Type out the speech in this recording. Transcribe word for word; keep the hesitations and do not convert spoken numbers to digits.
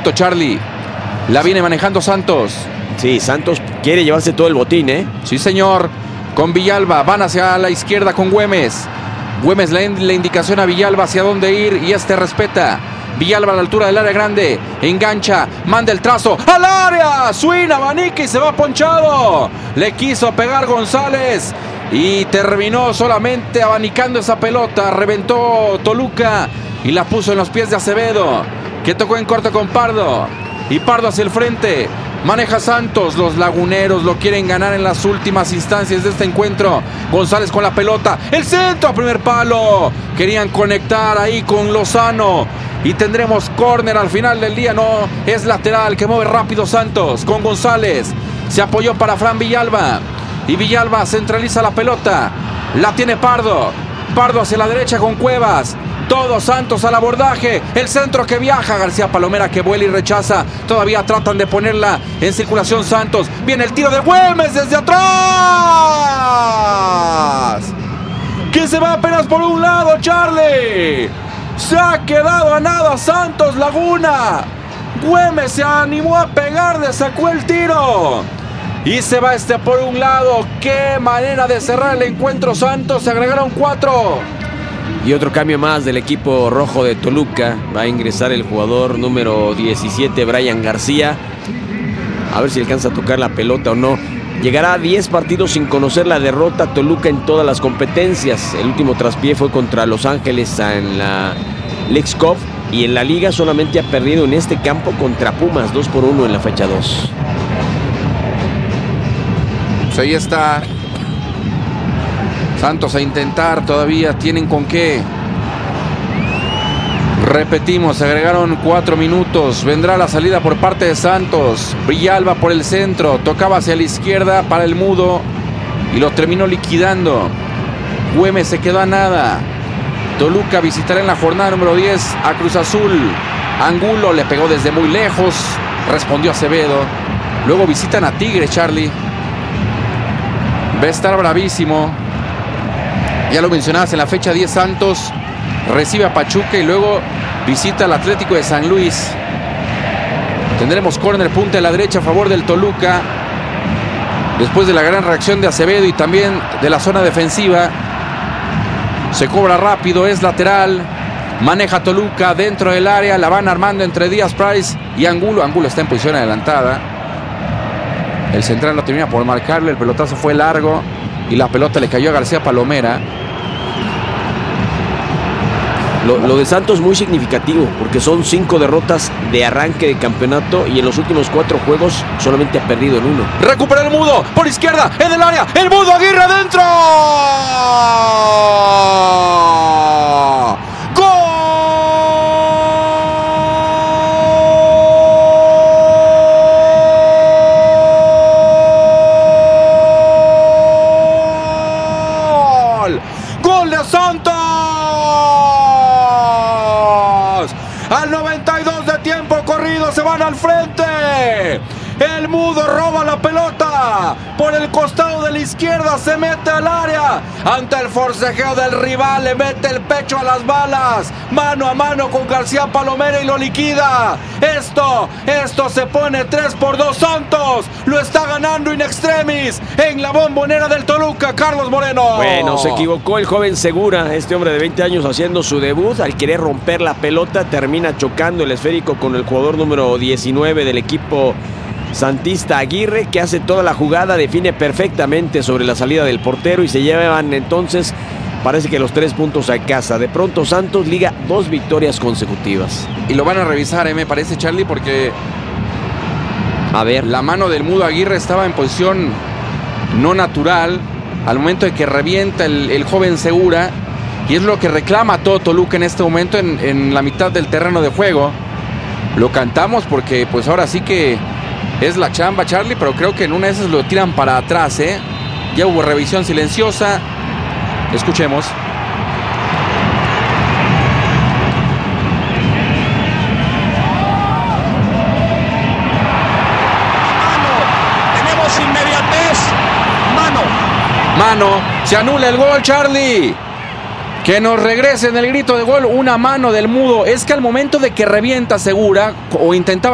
Perfecto, Charlie. La viene manejando Santos. Sí, Santos quiere llevarse todo el botín, ¿eh? Sí, señor. Con Villalba. Van hacia la izquierda con Güemes. Güemes le da la indicación a Villalba hacia dónde ir y este respeta. Villalba a la altura del área grande. Engancha. Manda el trazo. ¡Al área! Swing, abanica y se va ponchado. Le quiso pegar González. Y terminó solamente abanicando esa pelota. Reventó Toluca. Y la puso en los pies de Acevedo. Que tocó en corto con Pardo. Y Pardo hacia el frente. Maneja Santos, los laguneros lo quieren ganar en las últimas instancias de este encuentro. González con la pelota, el centro a primer palo. Querían conectar ahí con Lozano. Y tendremos córner al final del día, no, es lateral que mueve rápido Santos con González. Se apoyó para Fran Villalba. Y Villalba centraliza la pelota. La tiene Pardo. Pardo hacia la derecha con Cuevas. Todo Santos al abordaje. El centro que viaja. García Palomera que vuela y rechaza. Todavía tratan de ponerla en circulación Santos. Viene el tiro de Güemes desde atrás. Que se va apenas por un lado, Charlie. Se ha quedado a nada Santos Laguna. Güemes se animó a pegar, le sacó el tiro. Y se va este por un lado. Qué manera de cerrar el encuentro Santos. Se agregaron cuatro. Y otro cambio más del equipo rojo de Toluca. Va a ingresar el jugador número diecisiete, Brian García. A ver si alcanza a tocar la pelota o no. Llegará a diez partidos sin conocer la derrota Toluca en todas las competencias. El último traspié fue contra Los Ángeles en la Leagues Cup. Y en la liga solamente ha perdido en este campo contra Pumas, dos por uno en la fecha dos. Pues ahí está Santos a intentar, todavía tienen con qué. Repetimos, se agregaron cuatro minutos. Vendrá la salida por parte de Santos. Villalba por el centro, tocaba hacia la izquierda para el Mudo y lo terminó liquidando. Güemes se quedó a nada. Toluca visitará en la jornada número diez a Cruz Azul. Angulo le pegó desde muy lejos, respondió Acevedo. Luego visitan a Tigres, Charlie. Va a estar bravísimo. Ya lo mencionabas, en la fecha diez Santos recibe a Pachuca y luego visita al Atlético de San Luis. Tendremos córner punta de la derecha a favor del Toluca. Después de la gran reacción de Acevedo y también de la zona defensiva. Se cobra rápido, es lateral. Maneja Toluca dentro del área. La van armando entre Díaz Price y Angulo. Angulo está en posición adelantada. El central no termina por marcarle. El pelotazo fue largo y la pelota le cayó a García Palomera. Lo, lo de Santos muy significativo porque son cinco derrotas de arranque de campeonato y en los últimos cuatro juegos solamente ha perdido en uno. Recupera el Mudo por izquierda en el área. El Mudo Aguirre adentro. ¡Gol! ¡Gol de Santos! Al noventa y dos de tiempo corrido se van al frente. El Mudo roba la pelota por el costado de la izquierda, se mete al área. Ante el forcejeo del rival le mete el pecho a las balas. Mano a mano con García Palomera y lo liquida. Esto, esto se pone tres por dos. Santos lo está ganando in extremis en la Bombonera del Toluca. Carlos Moreno. Bueno, se equivocó el joven Segura, este hombre de veinte años haciendo su debut. Al querer romper la pelota termina chocando el esférico con el jugador número diecinueve del equipo santista, Aguirre, que hace toda la jugada, define perfectamente sobre la salida del portero y se llevan entonces, parece que los tres puntos a casa. De pronto Santos liga dos victorias consecutivas. Y lo van a revisar, eh, me parece, Charlie, porque a ver, la mano del Mudo Aguirre estaba en posición no natural al momento de que revienta el, el joven Segura, y es lo que reclama todo Toluca en este momento en, en la mitad del terreno de juego. Lo cantamos porque pues ahora sí que es la chamba, Charlie, pero creo que en una de esas lo tiran para atrás, ¿eh? Ya hubo revisión silenciosa. Escuchemos. Mano, tenemos inmediatez. Mano. Mano, se anula el gol, Charlie. Que nos regresen el grito de gol, una mano del Mudo. Es que al momento de que revienta Segura o intentaba